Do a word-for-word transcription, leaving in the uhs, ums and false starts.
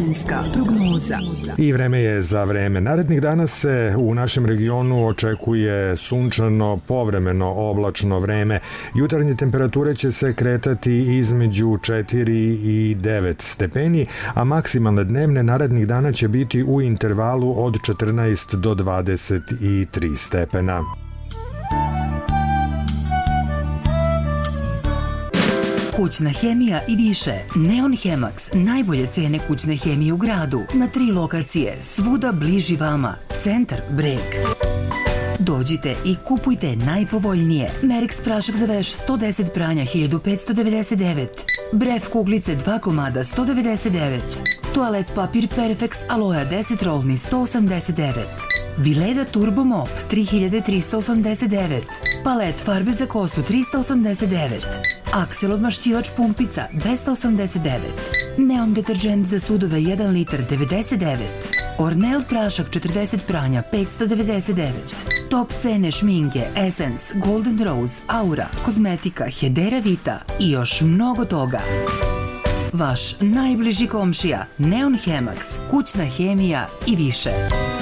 Vremenska prognoza. I vreme je za vreme. Narednih dana se u našem regionu očekuje sunčano, povremeno oblačno vreme. Jutarnje temperature će se kretati između četiri i devet stepeni, a maksimalne dnevne narednih dana će biti u intervalu od četrnaest do dvadeset tri stepena. Kućna hemija i više. Neon Hemax, najbolje cene kućne hemije u gradu. Na tri lokacije, svuda bliži vama. Centar, Breg. Dođite i kupujte najpovoljnije. Merix prašak za veš sto deset pranja hiljadu petsto devedeset devet. Bref kuglice dva komada sto devedeset devet. Toalet papir Perfex aloja deset rolni sto osamdeset devet. Vileda Turbo Mop tri hiljade tristo osamdeset devet. Palet farbe za kosu tristo osamdeset devet. Aksel odmašćivač pumpica dvesta osamdeset devet. Neon deterđent za sudove jedan litar devedeset devet. Ornel prašak četrdeset pranja petsto devedeset devet. Top cene šminke Essence, Golden Rose, Aura, kozmetika Hedera Vita i još mnogo toga. Vaš najbliži komšija Neon Hemax, kućna hemija i više.